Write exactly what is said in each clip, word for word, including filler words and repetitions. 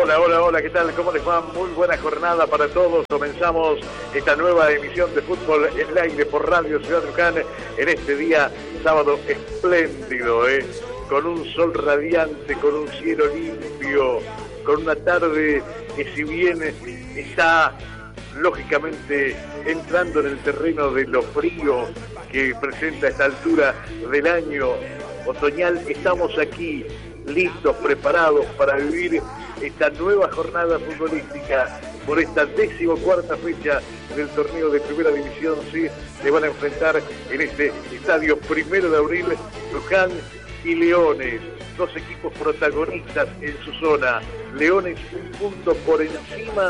Hola, hola, hola, ¿qué tal? ¿Cómo les va? Muy buena jornada para todos. Comenzamos esta nueva emisión de Fútbol en el Aire por Radio Ciudad Luján en este día sábado espléndido, ¿eh? Con un sol radiante, con un cielo limpio, con una tarde que si bien está lógicamente entrando en el terreno de lo frío que presenta esta altura del año otoñal, estamos aquí listos, preparados para vivir esta nueva jornada futbolística por esta decimocuarta fecha del torneo de Primera División. Sí, se van a enfrentar en este estadio Primero de Abril Luján y Leones, dos equipos protagonistas en su zona. Leones un punto por encima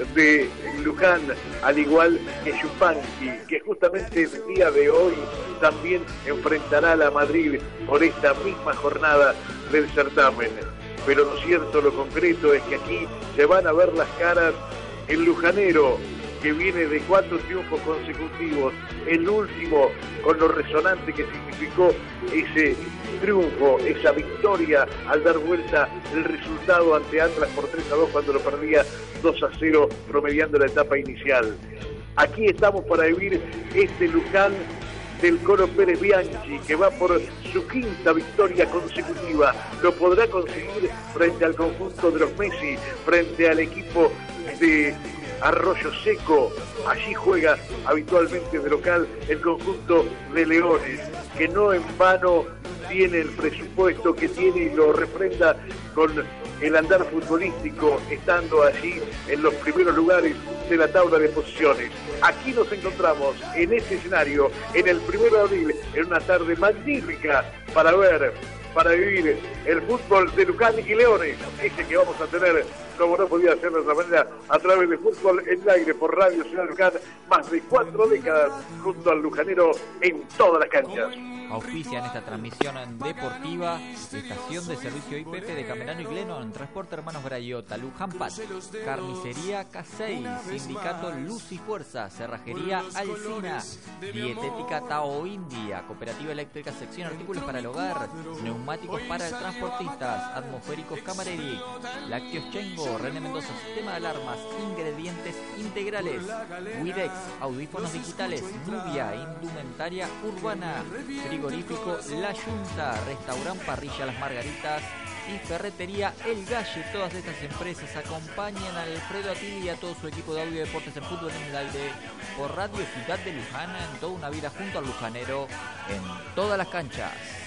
de Luján, al igual que Yupanqui, que justamente el día de hoy también enfrentará a la Madrid por esta misma jornada del certamen. Pero lo cierto, lo concreto es que aquí se van a ver las caras el lujanero, que viene de cuatro triunfos consecutivos, el último con lo resonante que significó ese triunfo, esa victoria al dar vuelta el resultado ante Atlas por tres a dos cuando lo perdía dos a cero promediando la etapa inicial. Aquí estamos para vivir este Luján del Colo Pérez Bianchi, que va por su quinta victoria consecutiva. Lo podrá conseguir frente al conjunto de los Messi, frente al equipo de Arroyo Seco. Allí juega habitualmente de local el conjunto de Leones, que no en vano tiene el presupuesto que tiene y lo refrenda con el andar futbolístico, estando allí en los primeros lugares de la tabla de posiciones. Aquí nos encontramos en este escenario, en el primero de abril, en una tarde magnífica para ver, para vivir el fútbol de Luján y Leones, ese que vamos a tener, como no podía ser de otra manera, a través de Fútbol en el Aire por Radio Ciudad Luján, más de cuatro décadas junto al lujanero en todas las canchas. Auspician esta transmisión deportiva Estación de Servicio I P P de Camerano y Glennon, Transporte Hermanos Grayota, Luján Pat, Carnicería Casey, Sindicato Luz y Fuerza, Cerrajería Alcina, Dietética Tao India, Cooperativa Eléctrica Sección Artículos para el Hogar, Neumáticos para transportistas, Atmosféricos Camareri, Lácteos Chengo, René Mendoza, Sistema de Alarmas, Ingredientes Integrales, Widex, Audífonos Digitales, Nubia, Indumentaria Urbana, Frigorífico La Yunta, Restaurant Parrilla Las Margaritas y Ferretería El Galle. Todas estas empresas acompañan a Alfredo Atili y a todo su equipo de audio deportes en Fútbol en el Aire por Radio Ciudad de Luján, en toda una vida junto al lujanero en todas las canchas.